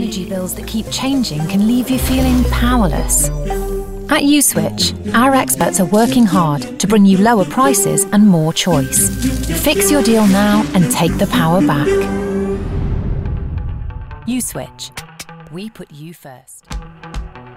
energy bills that keep changing can leave you feeling powerless. At Uswitch, our experts are working hard to bring you lower prices and more choice. Fix your deal now and take the power back. Uswitch. We put you first.